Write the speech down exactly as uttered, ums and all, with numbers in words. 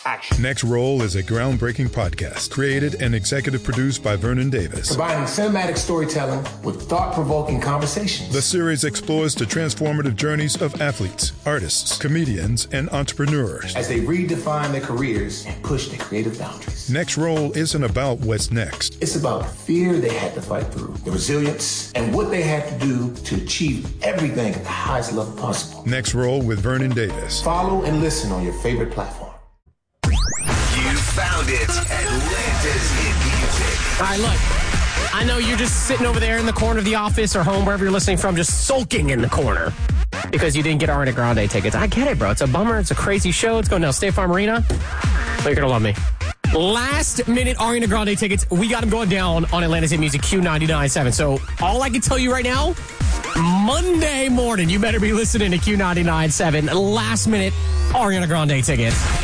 action. Next Roll is a groundbreaking podcast created and executive produced by Vernon Davis. Combining cinematic storytelling with thought-provoking conversations. The series explores the transformative journeys of athletes, artists, comedians, and entrepreneurs as they redefine their careers and push their creative boundaries. Next Roll isn't about what's next. It's about the fear they had to fight through, the resilience, and what they had to do to achieve everything at the highest level possible. Next Roll with Vernon Davis. Follow and listen on your favorite platform. You found it. Atlanta's hit music. All right, look. I know you're just sitting over there in the corner of the office or home, wherever you're listening from, just sulking in the corner because you didn't get Ariana Grande tickets. I get it, bro. It's a bummer. It's a crazy show. It's going down State Farm Arena. But you're going to love me. Last minute Ariana Grande tickets. We got them going down on Atlanta's Hit Music Q ninety-nine point seven. So all I can tell you right now, Monday morning, you better be listening to Q ninety-nine point seven. Last minute Ariana Grande tickets.